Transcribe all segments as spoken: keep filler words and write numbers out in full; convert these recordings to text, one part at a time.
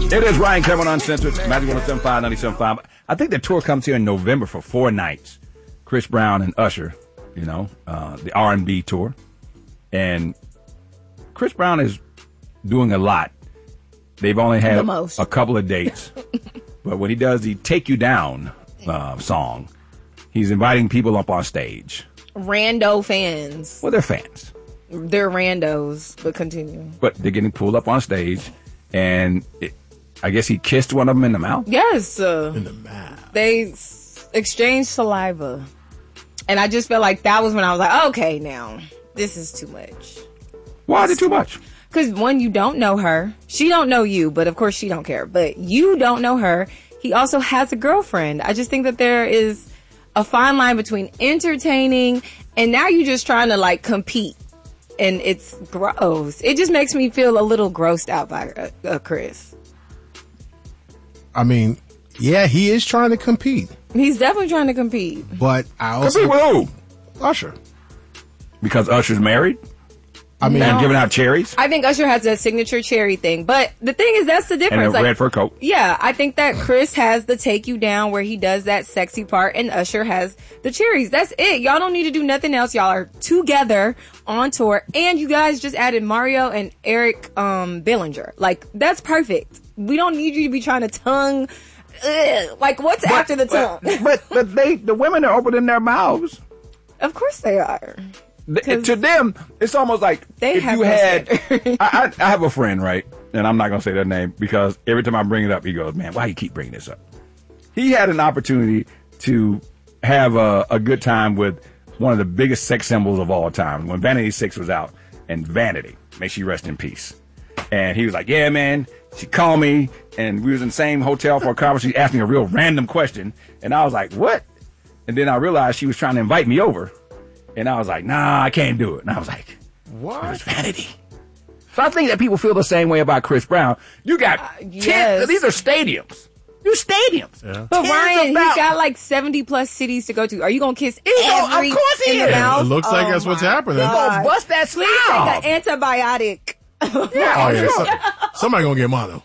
It is Ryan Cameron Uncensored, Magic one oh seven point five, ninety-seven point five. I think the tour comes here in November for four nights. Chris Brown and Usher, you know, uh, the R and B tour. And Chris Brown is doing a lot. They've only had a couple of dates. But when he does the Take You Down uh, song, he's inviting people up on stage. Rando fans. Well, they're fans. They're randos, but continue. But they're getting pulled up on stage, and it, I guess he kissed one of them in the mouth? Yes. Uh, in the mouth. They s- exchanged saliva. And I just felt like that was when I was like, okay, now, this is too much. Why is it too much? Because, one, you don't know her. She don't know you, but of course she don't care. But you don't know her. He also has a girlfriend. I just think that there is a fine line between entertaining and now you're just trying to, like, compete. And it's gross. It just makes me feel a little grossed out by uh, uh, Chris. I mean, yeah, he is trying to compete. He's definitely trying to compete. But I also... Compete with who? Usher. Because Usher's married? I mean, and giving out cherries. I think Usher has a signature cherry thing, but the thing is, that's the difference. And a like, red fur coat. Yeah, I think that Chris has the Take You Down where he does that sexy part, and Usher has the cherries. That's it. Y'all don't need to do nothing else. Y'all are together on tour, and you guys just added Mario and Eric um, Bellinger. Like, that's perfect. We don't need you to be trying to tongue. Ugh. Like, what's but, after the tongue? But, but but they the women are opening their mouths. Of course they are. The, to them, it's almost like they if have you no had. I, I, I have a friend, right? And I'm not going to say their name because every time I bring it up, he goes, "Man, why you keep bringing this up?" He had an opportunity to have a, a good time with one of the biggest sex symbols of all time when Vanity Six was out, and Vanity, may she rest in peace. And he was like, "Yeah, man." She called me, and we was in the same hotel for a conference. She asked me a real random question, and I was like, "What?" And then I realized she was trying to invite me over. And I was like, nah, I can't do it. And I was like, what? It was vanity. So I think that people feel the same way about Chris Brown. You got, uh, ten, yes. These are stadiums. You stadiums. Yeah. But Ryan, about, he's got like seventy plus cities to go to. Are you going to kiss every of course he in is. the mouth? It looks like oh that's what's happening. He's going to bust that smile. Please take an antibiotic. Yeah, oh, yeah. So, somebody going to get mono.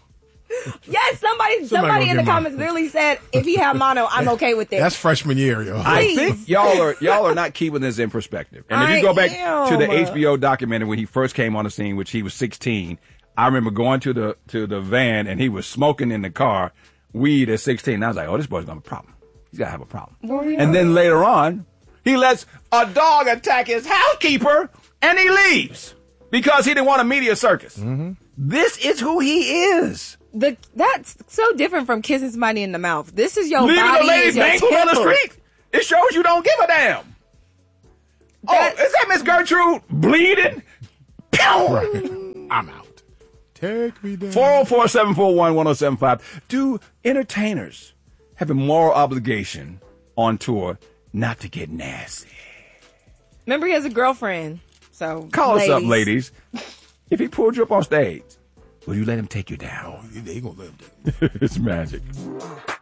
Yes, somebody, somebody, somebody in the comments mono. literally said, if he had mono, I'm okay with it. That's freshman year, yo. I think y'all are y'all are not keeping this in perspective. And if I you go back am. to the H B O documentary when he first came on the scene, which he was sixteen, I remember going to the to the van and he was smoking in the car weed at sixteen. And I was like, oh, this boy's gonna have a problem. He's gonna have a problem. Well, yeah. And then later on, he lets a dog attack his housekeeper and he leaves because he didn't want a media circus. Mm-hmm. This is who he is. The, that's so different from kissing somebody in the mouth. This is your Leaving body. a lady banquet on the street. It shows you don't give a damn. That, oh, is that Miss Gertrude bleeding? Right. I'm out. Take me down. four oh four, seven four one, one oh seven five. Do entertainers have a moral obligation on tour not to get nasty? Remember, he has a girlfriend. So call ladies. us up, ladies. If he pulled you up on stage, will you let him take you down? Oh, they gonna let him take you down. It's magic.